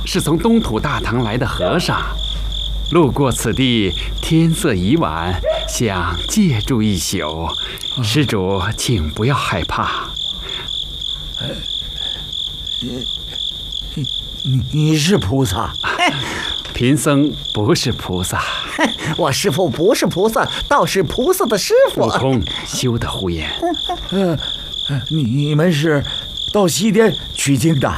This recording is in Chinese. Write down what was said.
是从东土大唐来的和尚，路过此地，天色已晚，想借住一宿。施主，请不要害怕。 你是菩萨？ 贫僧不是菩萨。 我师父不是菩萨，倒是菩萨的师傅。 悟空，休得胡言。 你们是到西天取经的？